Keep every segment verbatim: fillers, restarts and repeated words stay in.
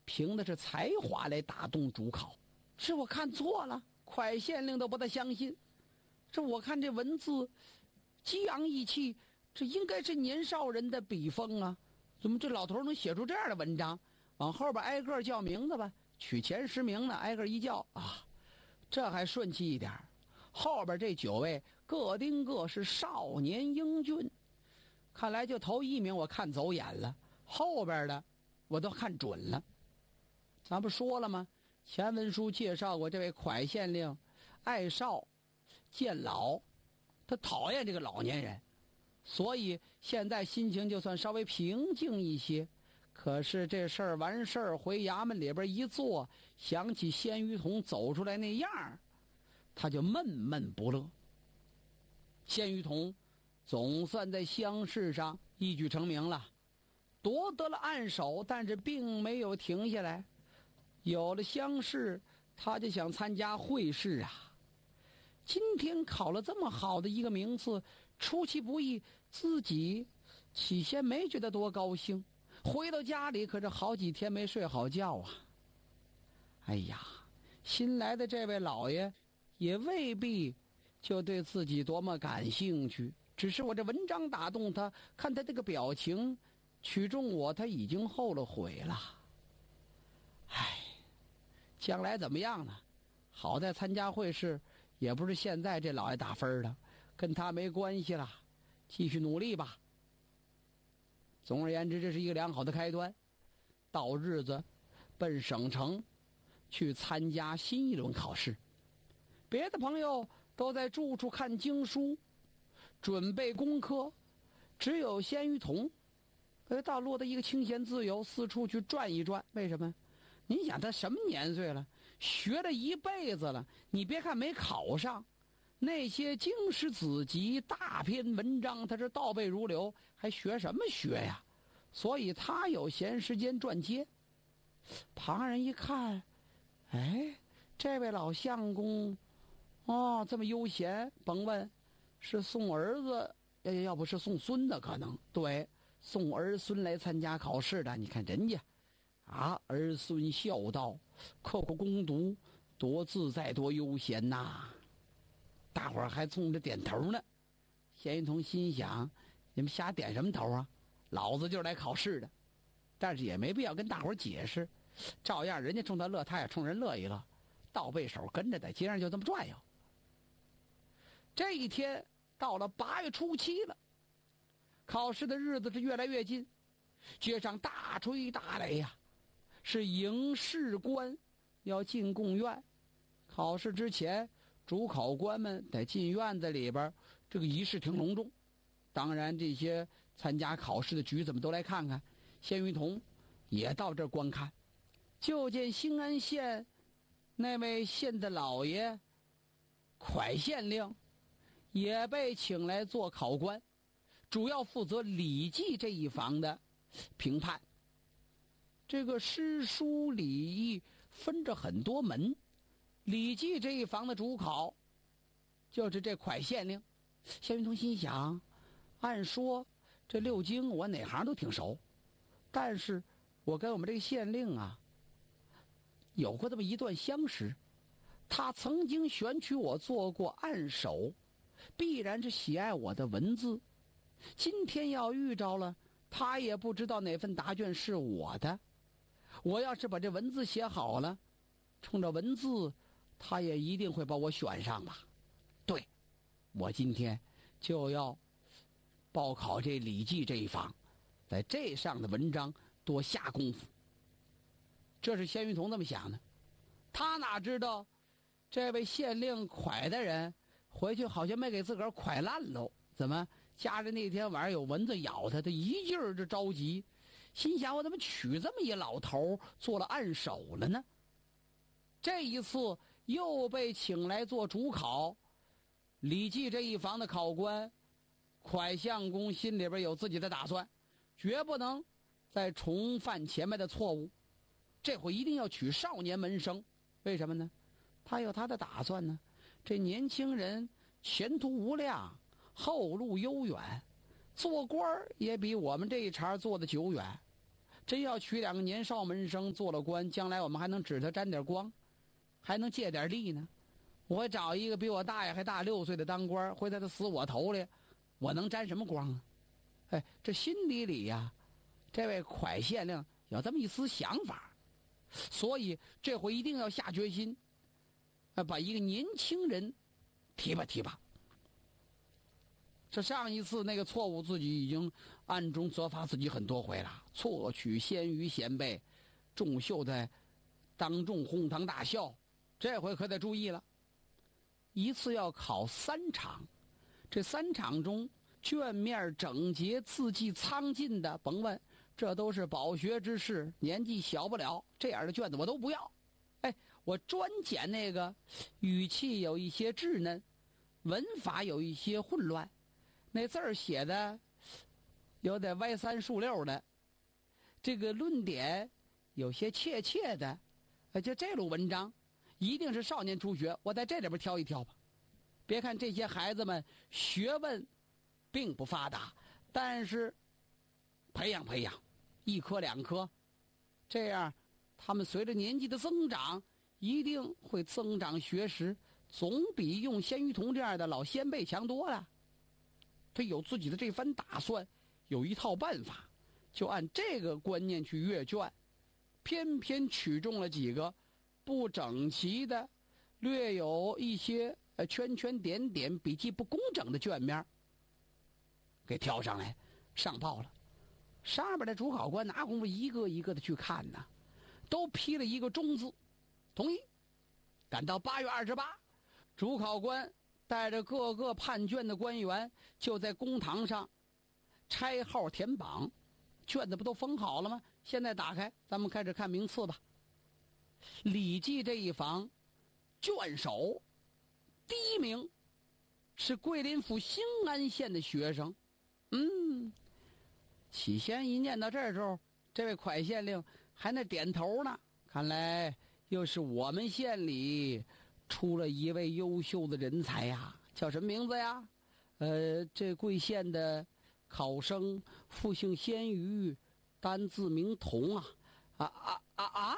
凭的是才华来打动主考。是我看错了，蒯县令都不大相信。这我看这文字激昂义气，这应该是年少人的笔锋啊，怎么这老头能写出这样的文章？往后边挨个叫名字吧，取前十名呢，挨个一叫啊，这还顺气一点。后边这九位个丁个是少年英俊，看来就头一名我看走眼了，后边的我都看准了。咱不说了吗？前文书介绍过，这位蒯县令爱少见老，他讨厌这个老年人，所以现在心情就算稍微平静一些。可是这事儿完事儿回衙门里边一坐，想起鲜于同走出来那样，他就闷闷不乐。鲜于同总算在乡试上一举成名了，夺得了暗手，但是并没有停下来。有了乡试，他就想参加会试啊。今天考了这么好的一个名次，出其不意，自己起先没觉得多高兴，回到家里可是好几天没睡好觉啊。哎呀，新来的这位老爷也未必就对自己多么感兴趣，只是我这文章打动他，看他这个表情取中我，他已经后了悔了。唉，将来怎么样呢？好在参加会试也不是现在这老爷打分的，跟他没关系了，继续努力吧。总而言之，这是一个良好的开端。到日子奔省城去参加新一轮考试，别的朋友都在住处看经书准备功课，只有鲜于同倒落得一个清闲自由，四处去转一转。为什么？你想他什么年岁了，学了一辈子了，你别看没考上，那些经史子集大篇文章他是倒背如流，还学什么学呀？所以他有闲时间转街。旁人一看，哎，这位老相公哦，这么悠闲，甭问是送儿子，要要不是送孙子，可能对，送儿孙来参加考试的。你看人家啊，儿孙孝道，刻苦攻读，多自在多悠闲呐！大伙儿还冲着点头呢。鲜于同心想，你们瞎点什么头啊？老子就是来考试的。但是也没必要跟大伙儿解释，照样人家冲他乐，他也冲人乐一乐，倒背手跟着在街上就这么转悠。这一天到了八月初七了，考试的日子是越来越近，街上大吹大擂呀、啊，是迎士官要进贡院。考试之前，主考官们得进院子里边，这个仪式挺隆重。当然，这些参加考试的举子们都来看看。鲜于同也到这儿观看，就见兴安县那位县的老爷蒯县令也被请来做考官，主要负责礼记这一房的评判。这个诗书礼义分着很多门，礼记这一房的主考就是这蒯县令。鲜于同心想，按说这六经我哪行都挺熟，但是我跟我们这个县令啊有过这么一段相识，他曾经选取我做过暗手，必然是喜爱我的文字。今天要遇着了，他也不知道哪份答卷是我的，我要是把这文字写好了，冲着文字他也一定会把我选上吧。对，我今天就要报考这礼记这一房，在这上的文章多下功夫。这是鲜于同这么想的，他哪知道这位县令蒯的人回去好像没给自个儿蒯烂喽。怎么家里那天晚上有蚊子咬他，他一劲儿就着急，心想我怎么娶这么一老头做了暗手了呢？这一次又被请来做主考，礼记这一房的考官蒯相公心里边有自己的打算，绝不能再重犯前面的错误，这回一定要取少年门生。为什么呢？他有他的打算呢。这年轻人前途无量，后路悠远，做官也比我们这一茬做的久远。 真要娶两个年少门生做了官，将来我们还能指他沾点光，还能借点力呢。我找一个比我大爷还大六岁的当官，回头他死我头里，我能沾什么光啊？哎，这心底里呀，这位蒯县令有这么一丝想法，所以这回一定要下决心，啊，把一个年轻人提拔提拔。这上一次那个错误，自己已经暗中责罚自己很多回了，错取鲜于贤辈，众秀在当众哄堂大笑。这回可得注意了，一次要考三场，这三场中卷面整洁、字迹苍劲的，甭问，这都是饱学之士，年纪小不了，这样的卷子我都不要。哎，我专捡那个语气有一些稚嫩，文法有一些混乱，那字儿写的有点歪三竖六的，这个论点有些怯怯的，呃，就这种文章一定是少年初学，我在这里边挑一挑吧。别看这些孩子们学问并不发达，但是培养培养，一科两科，这样他们随着年纪的增长，一定会增长学识，总比用鲜于同这样的老先辈强多了。他有自己的这番打算，有一套办法，就按这个观念去阅卷，偏偏取中了几个不整齐的，略有一些呃圈圈点点、笔记不工整的卷面，给挑上来上报了。上边的主考官拿功夫一个一个的去看呢，都批了一个中字，同意。赶到八月二十八，主考官带着各个判卷的官员，就在公堂上拆号填榜，卷子不都封好了吗？现在打开，咱们开始看名次吧。礼记这一房卷首第一名是桂林府兴安县的学生。嗯，起先一念到这儿时候，这位蒯县令还那点头呢，看来又是我们县里出了一位优秀的人才呀。叫什么名字呀？呃，这贵县的考生复姓鲜于，单字名同啊！啊啊啊啊！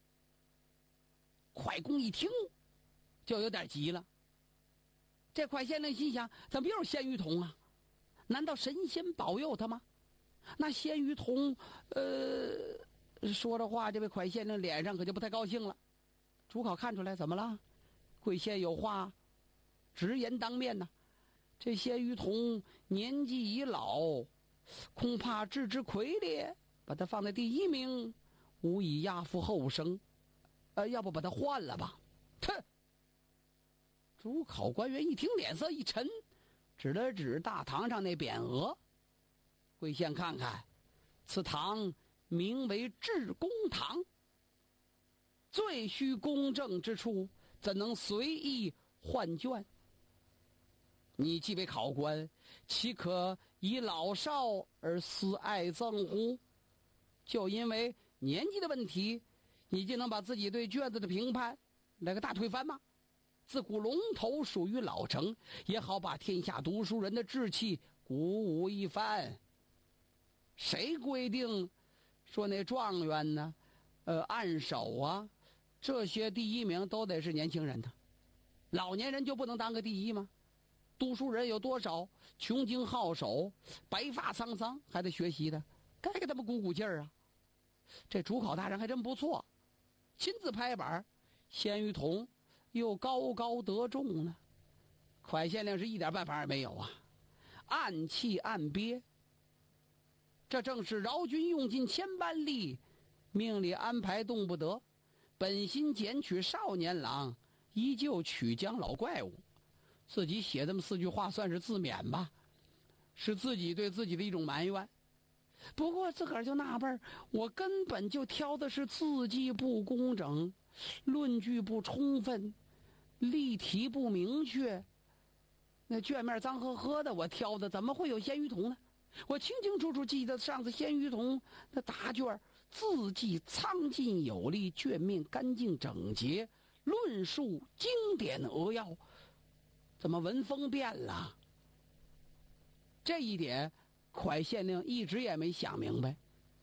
蒯公一听就有点急了。这蒯县令心想，怎么又是鲜于同啊？难道神仙保佑他吗？那鲜于同呃说的话，这位蒯县令脸上可就不太高兴了。主考看出来，怎么了？贵县有话直言当面呐，这鲜于同年纪已老，恐怕置之傀儡，把他放在第一名，无以压服后生。呃，要不把他换了吧？哼！主考官员一听，脸色一沉，指了指大堂上那匾额。贵县看看，此堂名为治公堂，最需公正之处，怎能随意换卷？你既为考官，岂可以老少而私爱憎乎？就因为年纪的问题，你就能把自己对卷子的评判来个大推翻吗？自古龙头属于老成，也好把天下读书人的志气鼓舞一番。谁规定说那状元呢，呃，按手啊，这些第一名都得是年轻人呢？老年人就不能当个第一吗？读书人有多少穷经好手、白发苍苍还得学习的，该给他们鼓鼓劲儿啊！这主考大人还真不错，亲自拍板，鲜于同又高高得中呢。蒯县令是一点办法也没有啊，暗气暗憋。这正是饶军用尽千般力，命里安排动不得，本心捡取少年郎，依旧取将老怪物。自己写这么四句话算是自勉吧，是自己对自己的一种埋怨。不过自个儿就纳闷，我根本就挑的是字迹不工整，论据不充分，例题不明确，那卷面脏呵呵的，我挑的怎么会有鲜于同呢？我清清楚楚记得上次鲜于同那答卷，字迹苍劲有力，卷面干净整洁，论述经典扼要，怎么文风变了？这一点蒯县令一直也没想明白。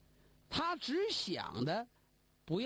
他只想的